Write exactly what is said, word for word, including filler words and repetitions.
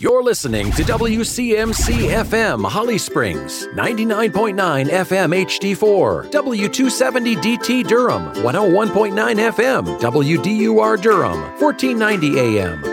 You're listening to W C M C F M Holly Springs, ninety-nine point nine F M H D four, W two seventy D T Durham, one oh one point nine F M, W D U R Durham, fourteen ninety A M,